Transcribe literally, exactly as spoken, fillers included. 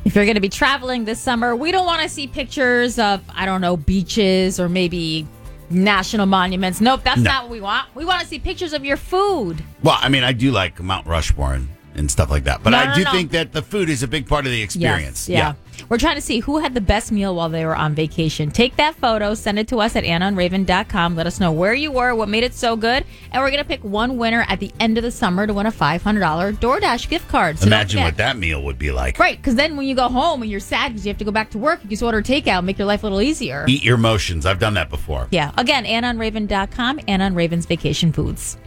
If you're going to be traveling this summer, we don't want to see pictures of, I don't know, beaches or maybe national monuments. Nope, that's No. not what we want. We want to see pictures of your food. Well, I mean, I do like Mount Rushmore and, and stuff like that. But No, I no, do no. think that the food is a big part of the experience. Yes, yeah. We're trying to see who had the best meal while they were on vacation. Take that photo, send it to us at anna and raven dot com. Let us know where you were, what made it so good. And we're going to pick one winner at the end of the summer to win a five hundred dollars DoorDash gift card. So don't Imagine forget. what that meal would be like. Right, because then when you go home and you're sad because you have to go back to work, you just order takeout, make your life a little easier. Eat your emotions. I've done that before. Yeah. Again, anna and raven dot com, Anna and Raven's Vacation Foods.